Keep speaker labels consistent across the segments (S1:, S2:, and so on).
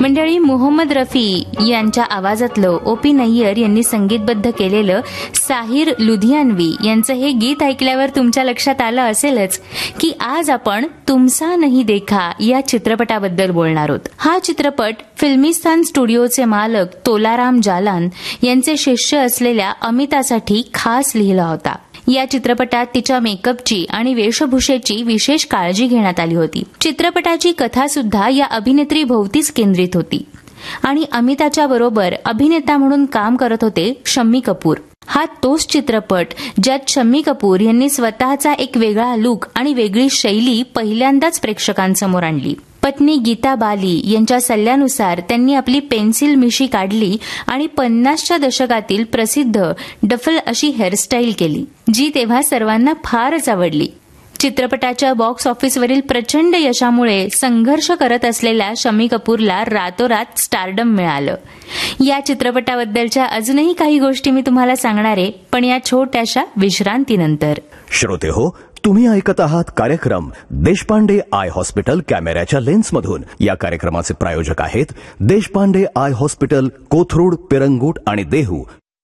S1: मंडळी, मोहम्मद रफी यांच्या आवाजातलं ओ.पी. नय्यर यांनी संगीतबद्ध केलेलं साहिर लुधियानवी यांचं हे गीत ऐकल्यावर तुमच्या लक्षात आलं असेलच की आज आपण तुमसा नहीं देखा या चित्रपटाबद्दल बोलणार आहोत. हा चित्रपट फिल्मिस्तान स्टुडिओचे मालक तोलाराम जालान यांचे शिष्य असलेल्या अमितासाठी खास लिहिला होता. या चित्रपटात तिच्या मेकअपची आणि वेशभूषेची विशेष काळजी घेण्यात आली होती. चित्रपटाची कथा सुद्धा या अभिनेत्री भोवतीच केंद्रित होती आणि अमिताच्या बरोबर अभिनेता म्हणून काम करत होते शम्मी कपूर. हा तोच चित्रपट ज्यात शम्मी कपूर यांनी स्वतःचा एक वेगळा लुक आणि वेगळी शैली पहिल्यांदाच प्रेक्षकांसमोर आणली. पत्नी गीता बाली यांच्या सल्ल्यानुसार त्यांनी आपली पेन्सिल मिशी काढली आणि 50च्या दशकातील प्रसिद्ध डफल अशी हेअरस्टाईल केली, जी तेव्हा सर्वांना फारच आवडली. चित्रपटाच्या बॉक्स ऑफिसवरील प्रचंड यशामुळे संघर्ष करत असलेल्या शम्मी कपूरला रातोरात स्टारडम मिळालं. या चित्रपटाबद्दलच्या अजूनही काही गोष्टी मी तुम्हाला सांगणार आहे, पण या छोट्याशा विश्रांतीनंतर.
S2: श्रोते हो, तुम्ही ऐकत आहात कार्यक्रम देशपांडे आय हॉस्पिटल कॅमेऱ्याच्या लेन्समधून. या कार्यक्रमाचे प्रायोजक आहेत देशपांडे आय हॉस्पिटल, कोथरूड, पिरंगुट आणि देहू.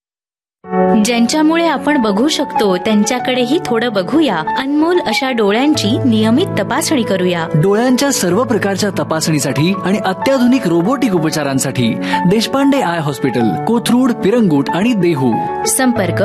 S1: ज्यांच्यामुळे आपण बघू शकतो त्यांच्याकडेही थोडं बघूया. अनमोल अशा डोळ्यांची नियमित तपासणी करूया.
S3: डोळ्यांच्या सर्व प्रकारच्या तपासणीसाठी आणि अत्याधुनिक रोबोटिक उपचारांसाठी देशपांडे आय हॉस्पिटल, कोथरूड, पिरंगुट आणि देहू.
S1: संपर्क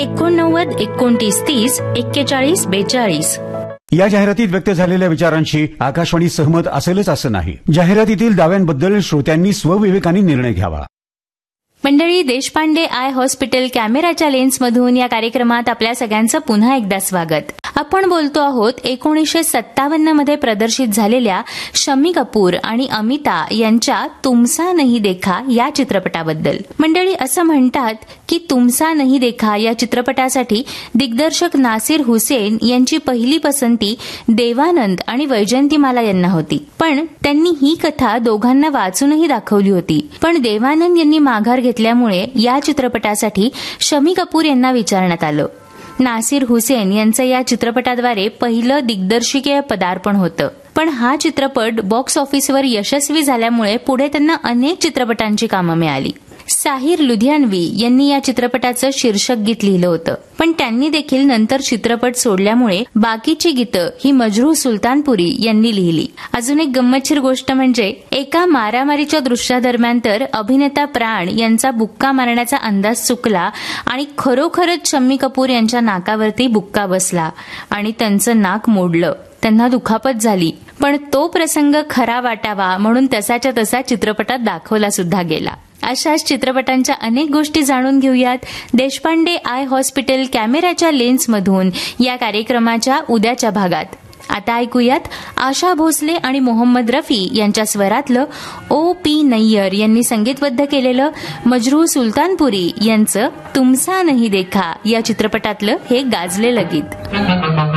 S1: 89 29 30 41 42.
S4: या जाहिरातीत व्यक्त झालेल्या विचारांशी आकाशवाणी सहमत असेलच असं नाही. जाहिरातीतील दाव्यांबद्दल श्रोत्यांनी स्वविवेकाने निर्णय घ्यावा.
S1: मंडळी, देशपांडे आय हॉस्पिटल कॅमेऱ्याच्या लेन्समधून या कार्यक्रमात आपल्या सगळ्यांचं पुन्हा एकदा स्वागत. आपण बोलतो आहोत 1957 मध्ये प्रदर्शित झालेल्या शम्मी कपूर आणि अमिता यांच्या तुमसा नहीं देखा या चित्रपटाबद्दल. मंडळी, असं म्हणतात की तुमसा नहीं देखा या चित्रपटासाठी दिग्दर्शक नासिर हुसेन यांची पहिली पसंती देवानंद आणि वैजयंतीमाला यांना होती. पण त्यांनी ही कथा दोघांना वाचूनही दाखवली होती. पण देवानंद यांनी माघार घेतल्यामुळे या चित्रपटासाठी शम्मी कपूर यांना विचारण्यात आलं. नासिर हुसेन यांचं या चित्रपटाद्वारे पहिलं दिग्दर्शकीय पदार्पण होतं. पण हा चित्रपट बॉक्स ऑफिसवर यशस्वी झाल्यामुळे पुढे त्यांना अनेक चित्रपटांची कामं मिळाली. साहिर लुधियानवी यांनी या चित्रपटाचं शीर्षक गीत लिहिलं होतं. पण त्यांनी देखील नंतर चित्रपट सोडल्यामुळे बाकीची गीतं ही मजरूह सुलतानपुरी यांनी लिहिली. अजून एक गंमतशीर गोष्ट म्हणजे एका मारामारीच्या दृश्यादरम्यान तर अभिनेता प्राण यांचा बुक्का मारण्याचा अंदाज चुकला आणि खरोखरच शम्मी कपूर यांच्या नाकावरती बुक्का बसला आणि त्यांचं नाक मोडलं. त्यांना दुखापत झाली. पण तो प्रसंग खरा वाटावा म्हणून तसाच्या तसा चित्रपटात दाखवला सुद्धा गेला. अशाच चित्रपटांच्या अनेक गोष्टी जाणून घेऊयात देशपांडे आय हॉस्पिटल कॅमेऱ्याच्या लेन्समधून या कार्यक्रमाच्या उद्याच्या भागात. आता ऐकूयात आशा भोसले आणि मोहम्मद रफी यांच्या स्वरातलं ओ.पी. नय्यर यांनी संगीतबद्ध केलेलं मजरूह सुलतानपुरी यांचं तुमसा नहीं देखा या चित्रपटातलं हे गाजलेलं गीत.